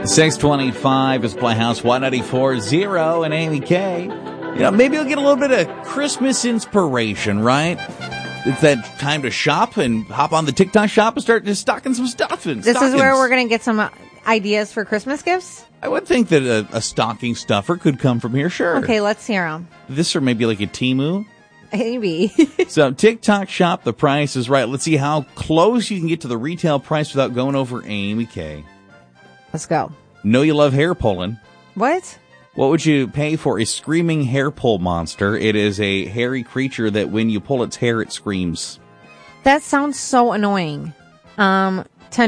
625 is Playhouse 194.0 and Amy K. Maybe you'll get a little bit of Christmas inspiration, right? It's that time to shop and hop on the TikTok shop and start just stocking some stuff. This is where we're going to get some ideas for Christmas gifts? I would think that a stocking stuffer could come from here, sure. Okay, let's hear them. This or maybe like a Temu. Maybe. So TikTok shop, the price is right. Let's see how close you can get to the retail price without going over Amy K. Let's go. Know you love hair pulling. What? What would you pay for a screaming hair pull monster? It is a hairy creature that when you pull its hair, it screams. That sounds so annoying. $10.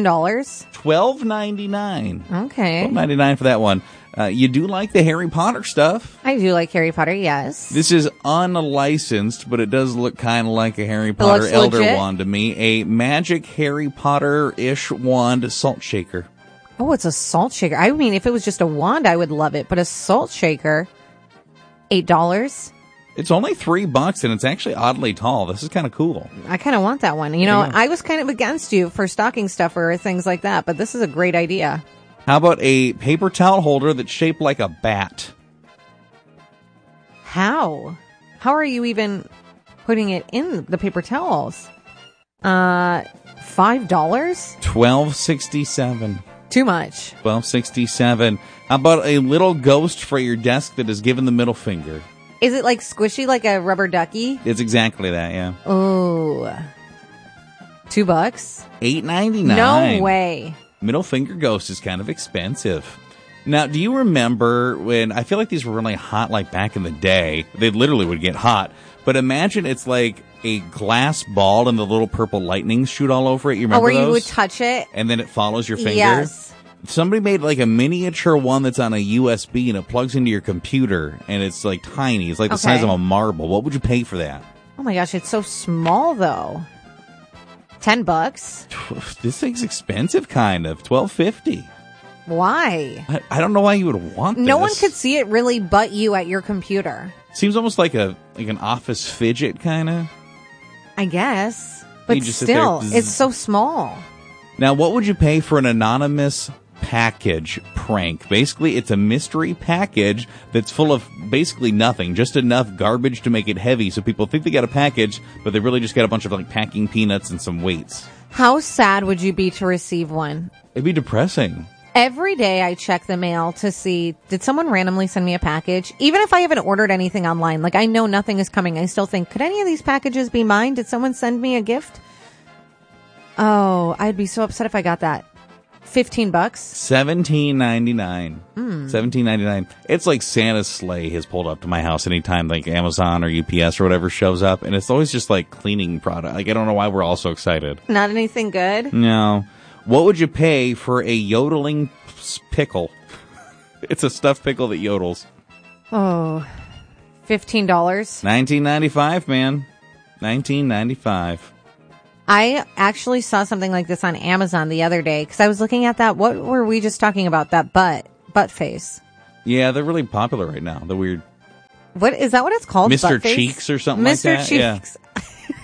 $12.99. Okay. $12.99 for that one. You do like the Harry Potter stuff. I do like Harry Potter, yes. This is unlicensed, but it does look kind of like a Harry Potter Elder legit. Wand to me. A magic Harry Potter-ish wand salt shaker. Oh, it's a salt shaker. I mean, if it was just a wand, I would love it. But a salt shaker, $8. It's only $3, and it's actually oddly tall. This is kind of cool. I kind of want that one. I was kind of against you for stocking stuffer or things like that, but this is a great idea. How about a paper towel holder that's shaped like a bat? How? How are you even putting it in the paper towels? $5? $12.67. Too much. $12.67. How about a little ghost for your desk that is given the middle finger? Is it like squishy, like a rubber ducky? It's exactly that, yeah. Oh. $2? $8.99. No way. Middle finger ghost is kind of expensive. Now, do you remember when, I feel like these were really hot like back in the day. They literally would get hot. But imagine it's like a glass ball and the little purple lightnings shoot all over it. You remember where those? You would touch it? And then it follows your finger? Yes. Somebody made like a miniature one that's on a USB and it plugs into your computer and it's like tiny. It's like the size of a marble. What would you pay for that? Oh my gosh, it's so small though. $10? This thing's expensive, kind of. $12.50. Why? I don't know why you would want this. No one could see it really but you at your computer. Seems almost like an office fidget, kind of. I guess. But just still, it's so small. Now, what would you pay for an anonymous package prank? Basically, it's a mystery package that's full of basically nothing, just enough garbage to make it heavy so people think they got a package, but they really just got a bunch of like packing peanuts and some weights. How sad would you be to receive one? It'd be depressing. Every day I check the mail to see, did someone randomly send me a package? Even if I haven't ordered anything online, like I know nothing is coming, I still think, could any of these packages be mine? Did someone send me a gift? Oh, I'd be so upset if I got that. $15? $17.99. $17.99. It's like Santa's sleigh has pulled up to my house anytime like Amazon or UPS or whatever shows up, and it's always just like cleaning product. Like I don't know why we're all so excited. Not anything good? No. What would you pay for a yodeling pickle? It's a stuffed pickle that yodels. Oh, $15. $19.95, man. $19.95. I actually saw something like this on Amazon the other day because I was looking at that. What were we just talking about? That butt face. Yeah, they're really popular right now. The weird. What is that? What it's called? Mr. Butt face? Cheeks or something like that. Mr. Cheeks. Yeah.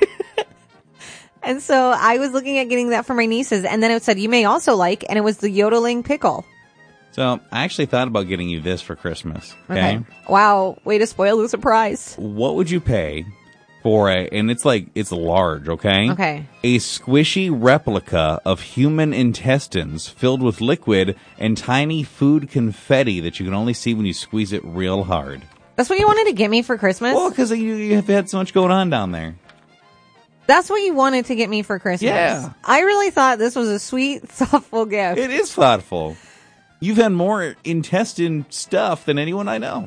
And so I was looking at getting that for my nieces, and then it said you may also like, and it was the yodeling pickle. So I actually thought about getting you this for Christmas. Okay. Wow. Way to spoil the surprise. What would you pay for and it's large, okay? Okay. A squishy replica of human intestines filled with liquid and tiny food confetti that you can only see when you squeeze it real hard. That's what you wanted to get me for Christmas? Well, because you have had so much going on down there. That's what you wanted to get me for Christmas? Yeah. I really thought this was a sweet, thoughtful gift. It is thoughtful. You've had more intestine stuff than anyone I know.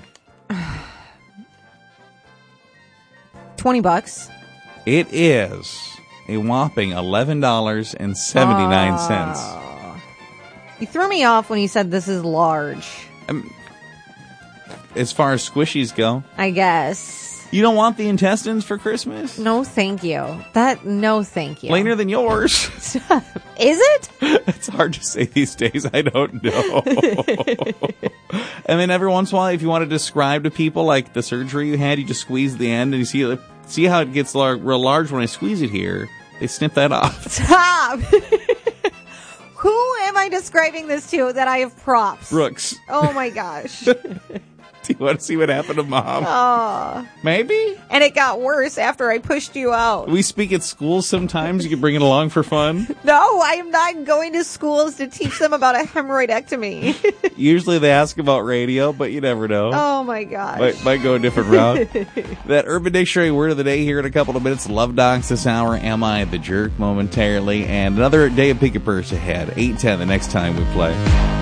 $20. It is a whopping $11.79. You threw me off when you said this is large. As far as squishies go. I guess. You don't want the intestines for Christmas? No, thank you. No, thank you. Plainer than yours. Is it? It's hard to say these days. I don't know. And then every once in a while, if you want to describe to people like the surgery you had, you just squeeze the end and you see how it gets real large when I squeeze it here. They snip that off. Stop. Who am I describing this to that I have props? Brooks. Oh my gosh. Do you want to see what happened to Mom? Oh. Maybe? And it got worse after I pushed you out. We speak at schools sometimes. You can bring it along for fun. No, I am not going to schools to teach them about a hemorrhoidectomy. Usually they ask about radio, but you never know. Oh my gosh. Might go a different route. That Urban Dictionary word of the day here in a couple of minutes. Love Docs this hour. Am I the Jerk momentarily? And another day of Pick a Purse ahead. 8:10 the next time we play.